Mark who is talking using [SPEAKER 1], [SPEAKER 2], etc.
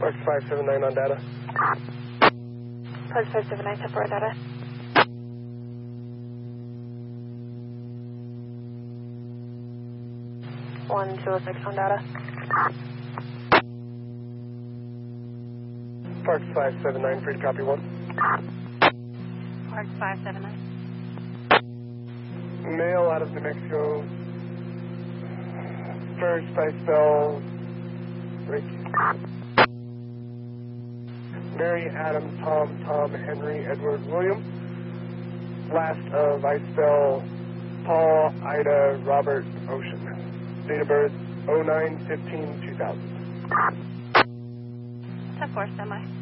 [SPEAKER 1] Park 579 on data.
[SPEAKER 2] Park 579, 10-4 data. One 206 on data.
[SPEAKER 1] Park 579, free to copy 1.
[SPEAKER 2] Park 579.
[SPEAKER 1] Male out of New Mexico. First I spell Rick. Mary, Adam, Tom, Henry, Edward, William. Last of I spell Paul, Ida, Robert, Ocean. Date of birth 09/15/2000.
[SPEAKER 2] 10-4, standby.